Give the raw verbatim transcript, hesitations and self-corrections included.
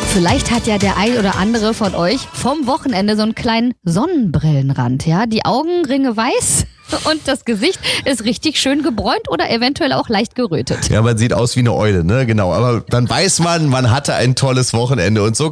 Vielleicht hat ja der ein oder andere von euch vom Wochenende so einen kleinen Sonnenbrillenrand, ja? Die Augenringe weiß und das Gesicht ist richtig schön gebräunt oder eventuell auch leicht gerötet. Ja, man sieht aus wie eine Eule, ne? Genau. Aber dann weiß man, man hatte ein tolles Wochenende. Und so